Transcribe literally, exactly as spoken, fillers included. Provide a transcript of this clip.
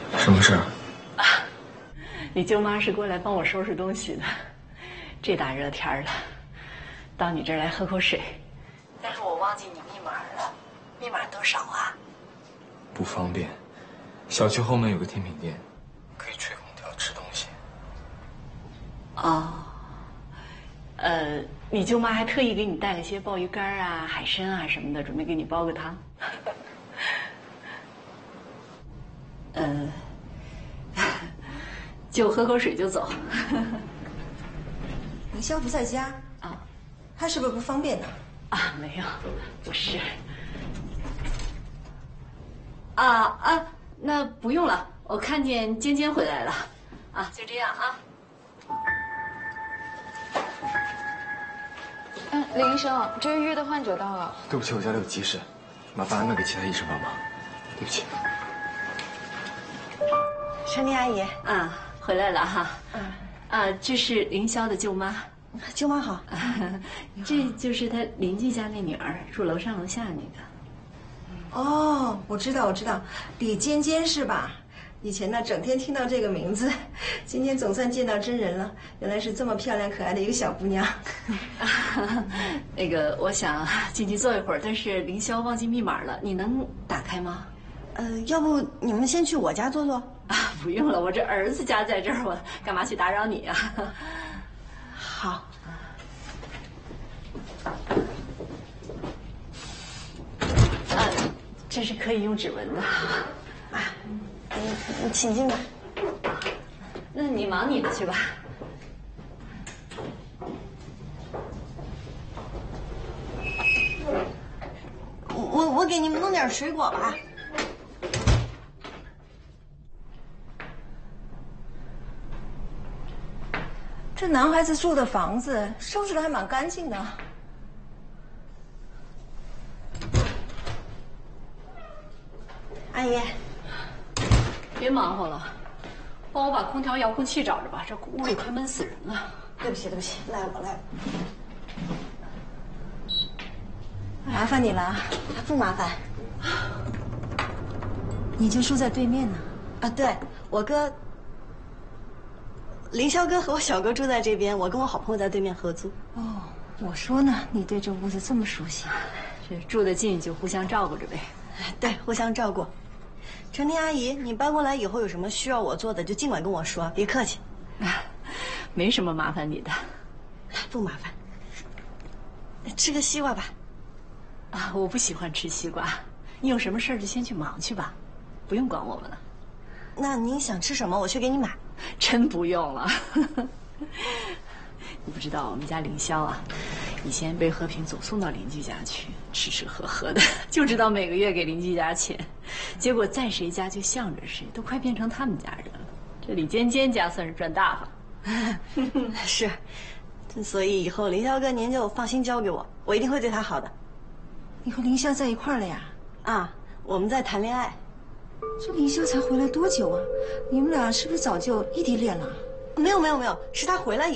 什么事儿？ 啊，你舅妈是过来帮我收拾东西的。这大热天了，到你这儿来喝口水。但是我忘记你密码了，密码多少啊？ 不方便。小区后门有个甜品店，可以吹空调吃东西。 哦，呃，你舅妈还特意给你带了些鲍鱼干啊、海参啊什么的，准备给你煲个汤。呃，就喝口水就走。 凌霄不在家啊？ 他是不是不方便呢？ 啊，没有，不是。啊啊，那不用了，我看见尖尖回来了。啊，就这样啊。 嗯，林医生，这个预约的患者到了。 对不起，我家里有急事，麻烦安排给其他医生帮忙。对不起。 陈丽阿姨， 啊，回来了哈。嗯。啊，这是凌霄的舅妈。 舅妈好。 啊、这就是他邻居家那女儿，住楼上楼下那个。 哦，我知道，我知道，李尖尖是吧？以前呢，整天听到这个名字，今天总算见到真人了。原来是这么漂亮可爱的一个小姑娘。 啊、那个，我想进去坐一会儿，但是凌霄忘记密码了，你能打开吗？ 呃，要不你们先去我家坐坐？ 啊，不用了，我这儿子家在这儿，我干嘛去打扰你啊？ 好。 啊，这是可以用指纹的。 啊，你你请进吧。 那你忙你的去吧。 我我我给你们弄点水果吧。这男孩子住的房子收拾的还蛮干净的。阿姨， 别忙活了，帮我把空调遥控器找着吧，这屋里快闷死人了。 对不起，对不起，赖我赖我。麻烦你了。不麻烦。你就住在对面呢？啊，对，我哥。凌霄哥和我小哥住在这边，我跟我好朋友在对面合租。哦，我说呢，你对这屋子这么熟悉， 这住得近就互相照顾着呗。 对，互相照顾。陈婷阿姨，你搬过来以后有什么需要我做的，就尽管跟我说，别客气。 啊，没什么麻烦你的。 不麻烦。吃个西瓜吧。 啊，我不喜欢吃西瓜。你有什么事儿就先去忙去吧，不用管我们了。 那您想吃什么，我去给你买。 真不用了。你不知道我们家凌霄啊，以前被和平总送到邻居家去吃吃喝喝的，就知道每个月给邻居家钱，结果在谁家就向着谁，都快变成他们家人了。这李尖尖家算是赚大发。 是，所以以后凌霄哥您就放心交给我，我一定会对他好的。你和凌霄在一块儿了呀？啊，我们在谈恋爱。这凌霄才回来多久啊？你们俩是不是早就异地恋了？没有没有没有，是他回来以后。